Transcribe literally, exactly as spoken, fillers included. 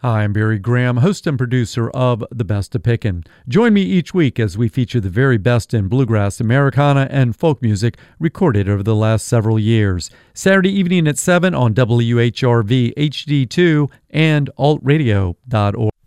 Hi, I'm Barry Graham, host and producer of The Best of Pickin'. Join me each week as we feature the very best in bluegrass, Americana, and folk music recorded over the last several years. Saturday evening at seven on W H R V H D two and alt radio dot org.